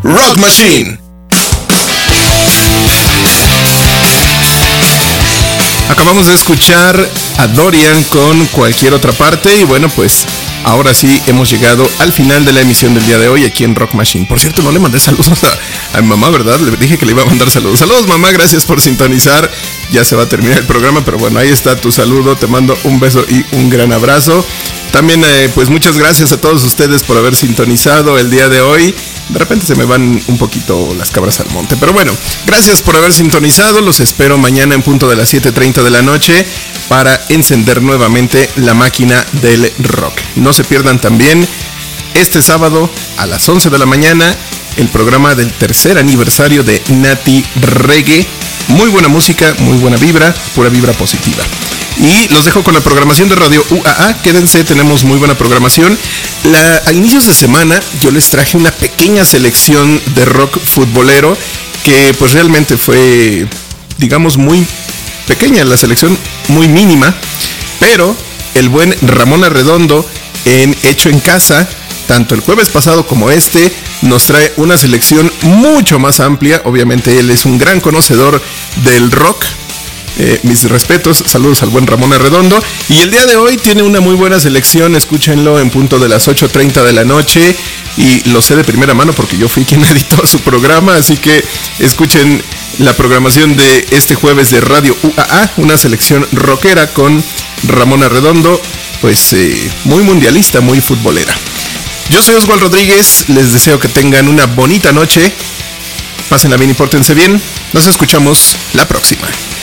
Rock Machine. Acabamos de escuchar a Dorian con Cualquier Otra Parte y bueno, pues ahora sí hemos llegado al final de la emisión del día de hoy aquí en Rock Machine. Por cierto, no le mandé saludos a mi mamá, ¿verdad? Le dije que le iba a mandar saludos. Saludos, mamá, gracias por sintonizar. Ya se va a terminar el programa, pero bueno, ahí está tu saludo. Te mando un beso y un gran abrazo. También, pues muchas gracias a todos ustedes por haber sintonizado el día de hoy. De repente se me van un poquito las cabras al monte, pero bueno, gracias por haber sintonizado. Los espero mañana en punto de las 7:30 de la noche para encender nuevamente la máquina del rock. No se pierdan también este sábado a las 11 de la mañana el programa del tercer aniversario de Nati Reggae. Muy buena música, muy buena vibra, pura vibra positiva. Y los dejo con la programación de Radio UAA. Quédense, tenemos muy buena programación. A inicios de semana yo les traje una pequeña selección de rock futbolero que pues realmente fue, digamos, muy pequeña, la selección muy mínima. Pero el buen Ramón Arredondo en Hecho en Casa, tanto el jueves pasado como este, nos trae una selección mucho más amplia. Obviamente él es un gran conocedor del rock. Mis respetos, saludos al buen Ramón Arredondo. Y el día de hoy tiene una muy buena selección, escúchenlo en punto de las 8:30 de la noche. Y lo sé de primera mano porque yo fui quien editó su programa, así que escuchen la programación de este jueves de Radio UAA, una selección rockera con Ramón Arredondo, pues muy mundialista, muy futbolera. Yo soy Oswald Rodríguez, les deseo que tengan una bonita noche, pásenla bien y pórtense bien. Nos escuchamos la próxima.